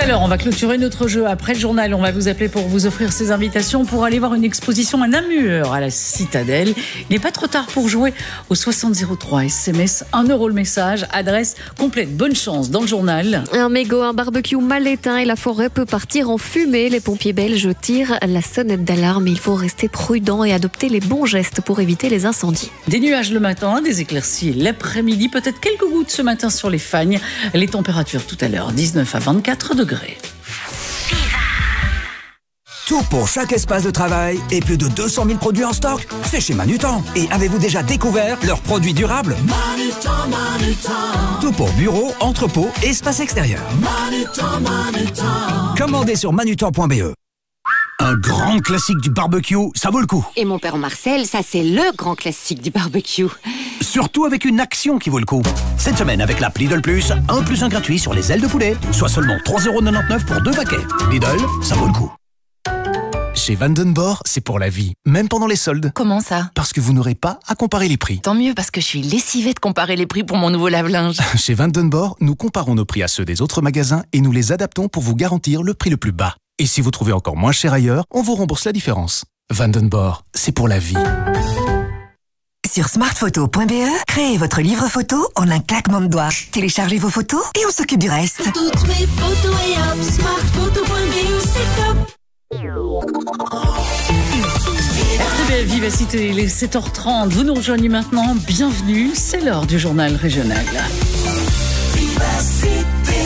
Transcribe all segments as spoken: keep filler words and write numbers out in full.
à l'heure, on va clôturer notre jeu. Après le journal, on va vous appeler pour vous offrir ces invitations pour aller voir une exposition à Namur, à la Citadelle. Il n'est pas trop tard pour jouer au soixante zéro trois S M S, un euro le message, adresse complète. Bonne chance dans le journal. Un mégot, un barbecue mal éteint et la forêt peut partir en fumée. Les pompiers belges tirent la sonnette d'alarme. Il faut rester prudent et adopter les bons gestes pour éviter les incendies. Des nuages le matin, des éclaircies l'après-midi, peut-être quelques gouttes ce matin sur les fagnes. Les températures tout à l'heure, dix-neuf à vingt-quatre degrés. Tout pour chaque espace de travail et plus de deux cent mille produits en stock, c'est chez Manutan. Et avez-vous déjà découvert leurs produits durables ? Manutan, Manutan. Tout pour bureau, entrepôt et espace extérieur. Manutan, Manutan. Commandez sur manutan point b e. Un grand classique du barbecue, ça vaut le coup. Et mon père Marcel, ça c'est le grand classique du barbecue. Surtout avec une action qui vaut le coup. Cette semaine avec l'app Lidl Plus, un plus un gratuit sur les ailes de poulet, soit seulement trois euros quatre-vingt-dix-neuf pour deux paquets. Lidl, ça vaut le coup. Chez Vandenborg, c'est pour la vie, même pendant les soldes. Comment ça ? Parce que vous n'aurez pas à comparer les prix. Tant mieux, parce que je suis lessivée de comparer les prix pour mon nouveau lave-linge. Chez Vandenborg, nous comparons nos prix à ceux des autres magasins et nous les adaptons pour vous garantir le prix le plus bas. Et si vous trouvez encore moins cher ailleurs, on vous rembourse la différence. Vandenborg, c'est pour la vie. Sur smartphoto point b e, créez votre livre photo en un claquement de doigts. Téléchargez vos photos et on s'occupe du reste. Toutes mes photos et hop, smartphoto point b e, c'est top. R T B F Vivacité, il est sept heures trente. Vous nous rejoignez maintenant. Bienvenue, c'est l'heure du journal régional. Vivacité.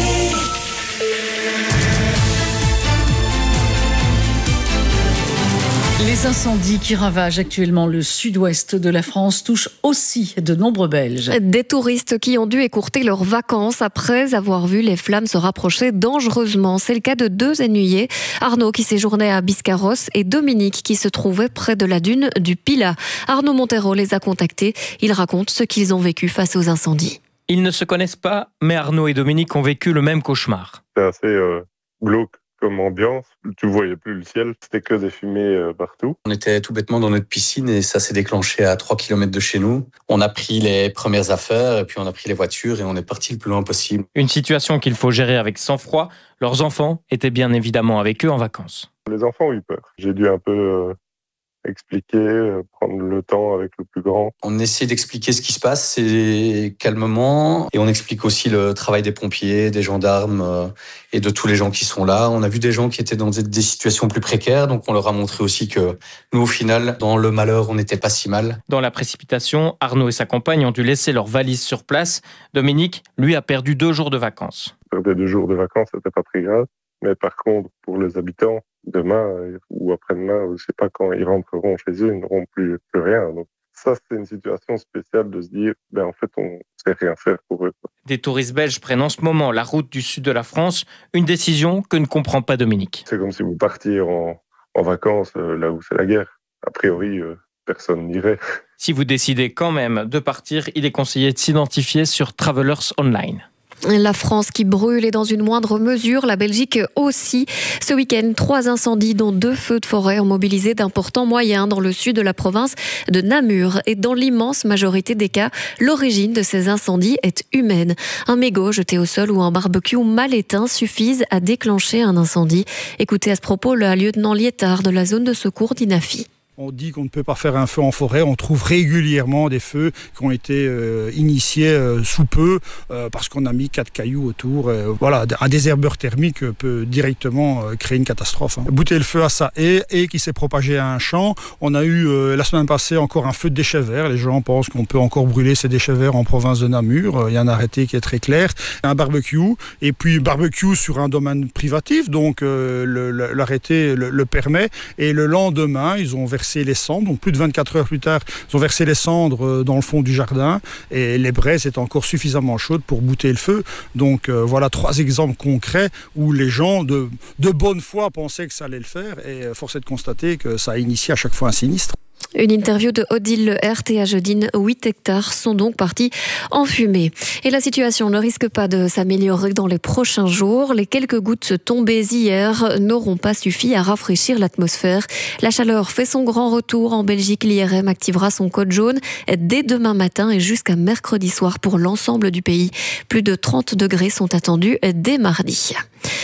Les incendies qui ravagent actuellement le sud-ouest de la France touchent aussi de nombreux Belges. Des touristes qui ont dû écourter leurs vacances après avoir vu les flammes se rapprocher dangereusement. C'est le cas de deux ennuyés, Arnaud qui séjournait à Biscarrosse et Dominique qui se trouvait près de la dune du Pilat. Arnaud Montero les a contactés. Il raconte ce qu'ils ont vécu face aux incendies. Ils ne se connaissent pas, mais Arnaud et Dominique ont vécu le même cauchemar. C'est assez euh, glauque comme ambiance. Tu voyais plus le ciel, c'était que des fumées euh, partout. On était tout bêtement dans notre piscine et ça s'est déclenché à trois kilomètres de chez nous. On a pris les premières affaires et puis on a pris les voitures et on est parti le plus loin possible. Une situation qu'il faut gérer avec sang-froid. Leurs enfants étaient bien évidemment avec eux en vacances. Les enfants ont eu peur. J'ai dû un peu euh, expliquer, euh, prendre le temps avec le plus grand. On essaie d'expliquer ce qui se passe c'est calmement et on explique aussi le travail des pompiers, des gendarmes euh, et de tous les gens qui sont là. On a vu des gens qui étaient dans des, des situations plus précaires, donc on leur a montré aussi que nous, au final, dans le malheur, on n'était pas si mal. Dans la précipitation, Arnaud et sa compagne ont dû laisser leurs valises sur place. Dominique, lui, a perdu deux jours de vacances. Perdre deux jours de vacances, c'était pas très grave. Mais par contre, pour les habitants, demain ou après-demain, je ne sais pas quand ils rentreront chez eux, ils n'auront plus, plus rien. Donc ça, c'est une situation spéciale de se dire, ben en fait, on ne sait rien faire pour eux. Des touristes belges prennent en ce moment la route du sud de la France, une décision que ne comprend pas Dominique. C'est comme si vous partiez en, en vacances euh, là où c'est la guerre. A priori, euh, personne n'irait. Si vous décidez quand même de partir, il est conseillé de s'identifier sur Travelers Online. La France qui brûle et dans une moindre mesure, la Belgique aussi. Ce week-end, trois incendies dont deux feux de forêt ont mobilisé d'importants moyens dans le sud de la province de Namur. Et dans l'immense majorité des cas, l'origine de ces incendies est humaine. Un mégot jeté au sol ou un barbecue mal éteint suffisent à déclencher un incendie. Écoutez à ce propos le lieutenant Liétard de la zone de secours d'Inafi. On dit qu'on ne peut pas faire un feu en forêt. On trouve régulièrement des feux qui ont été euh, initiés euh, sous peu euh, parce qu'on a mis quatre cailloux autour. Euh, voilà, un désherbeur thermique peut directement euh, créer une catastrophe. Hein. Bouter le feu à sa haie et qui s'est propagé à un champ. On a eu euh, la semaine passée encore un feu de déchets verts. Les gens pensent qu'on peut encore brûler ces déchets verts en province de Namur. Il y a un arrêté qui est très clair. Un barbecue et puis barbecue sur un domaine privatif. Donc euh, le, le, l'arrêté le, le permet. Et le lendemain, ils ont versé les cendres, donc plus de vingt-quatre heures plus tard, ils ont versé les cendres dans le fond du jardin et les braises étaient encore suffisamment chaudes pour bouter le feu. Donc euh, voilà trois exemples concrets où les gens de, de bonne foi pensaient que ça allait le faire et force est de constater que ça a initié à chaque fois un sinistre. Une interview de Odile Lehert et Ajedine, huit hectares sont donc partis en fumée. Et la situation ne risque pas de s'améliorer dans les prochains jours. Les quelques gouttes tombées hier n'auront pas suffi à rafraîchir l'atmosphère. La chaleur fait son grand retour en Belgique. L'I R M activera son code jaune dès demain matin et jusqu'à mercredi soir pour l'ensemble du pays. Plus de trente degrés sont attendus dès mardi.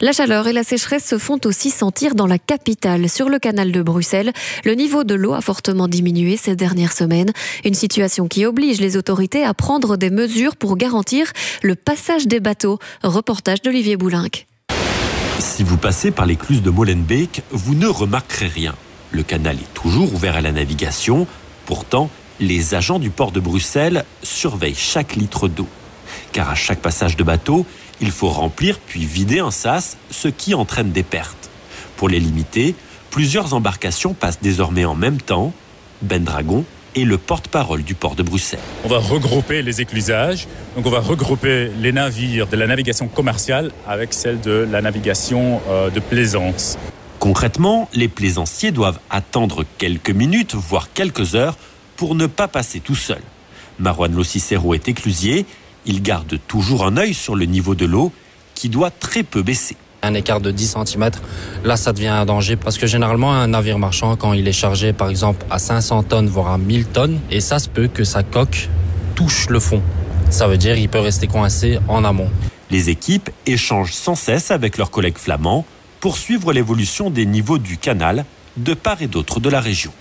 La chaleur et la sécheresse se font aussi sentir dans la capitale. Sur le canal de Bruxelles, le niveau de l'eau a fortement diminué ces dernières semaines. Une situation qui oblige les autorités à prendre des mesures pour garantir le passage des bateaux. Reportage d'Olivier Boulinck. Si vous passez par l'écluse de Molenbeek, vous ne remarquerez rien. Le canal est toujours ouvert à la navigation. Pourtant, les agents du port de Bruxelles surveillent chaque litre d'eau. Car à chaque passage de bateau, il faut remplir puis vider un sas, ce qui entraîne des pertes. Pour les limiter, plusieurs embarcations passent désormais en même temps. Ben Dragon est le porte-parole du port de Bruxelles. On va regrouper les éclusages, donc on va regrouper les navires de la navigation commerciale avec celle de la navigation euh, de plaisance. Concrètement, les plaisanciers doivent attendre quelques minutes, voire quelques heures, pour ne pas passer tout seul. Marouane Lo-Cicero est éclusier. Il garde toujours un œil sur le niveau de l'eau qui doit très peu baisser. Un écart de dix centimètres, là ça devient un danger parce que généralement un navire marchand, quand il est chargé par exemple à cinq cents tonnes voire à mille tonnes, et ça se peut que sa coque touche le fond. Ça veut dire qu'il peut rester coincé en amont. Les équipes échangent sans cesse avec leurs collègues flamands pour suivre l'évolution des niveaux du canal de part et d'autre de la région.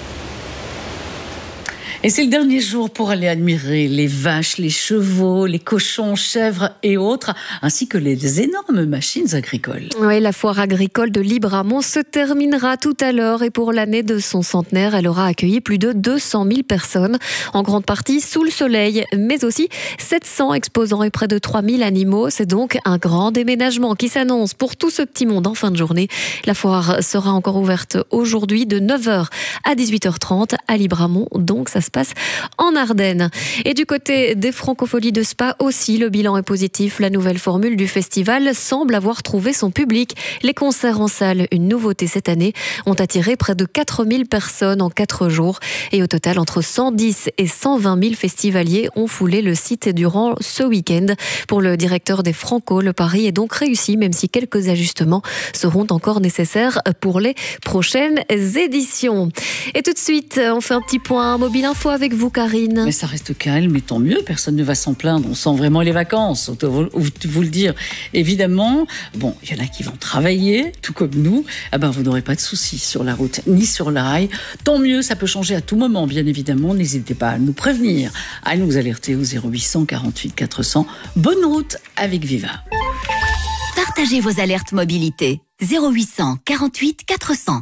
Et c'est le dernier jour pour aller admirer les vaches, les chevaux, les cochons, chèvres et autres, ainsi que les énormes machines agricoles. Oui, la foire agricole de Libramont se terminera tout à l'heure et pour l'année de son centenaire, elle aura accueilli plus de deux cent mille personnes, en grande partie sous le soleil, mais aussi sept cents exposants et près de trois mille animaux. C'est donc un grand déménagement qui s'annonce pour tout ce petit monde en fin de journée. La foire sera encore ouverte aujourd'hui de neuf heures à dix-huit heures trente à Libramont, donc ça se passe en Ardennes. Et du côté des Francopholies de Spa aussi, le bilan est positif. La nouvelle formule du festival semble avoir trouvé son public. Les concerts en salle, une nouveauté cette année, ont attiré près de quatre mille personnes en quatre jours. Et au total, entre cent dix et cent vingt mille festivaliers ont foulé le site durant ce week-end. Pour le directeur des Franco, le pari est donc réussi, même si quelques ajustements seront encore nécessaires pour les prochaines éditions. Et tout de suite, on fait un petit point Mobile Info avec vous, Karine. Mais ça reste calme et tant mieux, personne ne va s'en plaindre. On sent vraiment les vacances, autant vous, vous le dire. Évidemment, bon, il y en a qui vont travailler, tout comme nous. Ah ben, vous n'aurez pas de soucis sur la route ni sur la rail. Tant mieux, ça peut changer à tout moment, bien évidemment. N'hésitez pas à nous prévenir, à nous alerter au zéro huit cent quarante-huit quatre cents. Bonne route avec Viva. Partagez vos alertes mobilité. zéro huit cent quarante-huit quatre cents.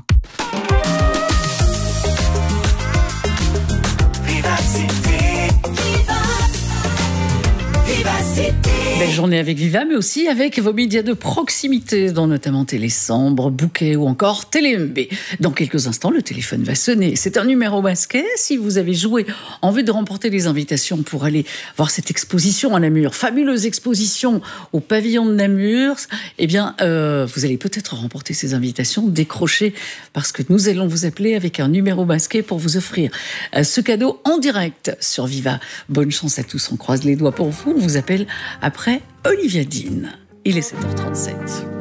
Belle journée avec Viva, mais aussi avec vos médias de proximité, dont notamment Télésambre, Bouquet ou encore Télé M B. Dans quelques instants, le téléphone va sonner. C'est un numéro masqué. Si vous avez joué en vue de remporter les invitations pour aller voir cette exposition à Namur, fabuleuse exposition au pavillon de Namur, eh bien, euh, vous allez peut-être remporter ces invitations, décrocher, parce que nous allons vous appeler avec un numéro masqué pour vous offrir euh, ce cadeau en direct sur Viva. Bonne chance à tous, on croise les doigts pour vous. On vous appelle après Olivia Dean. Il est sept heures trente-sept.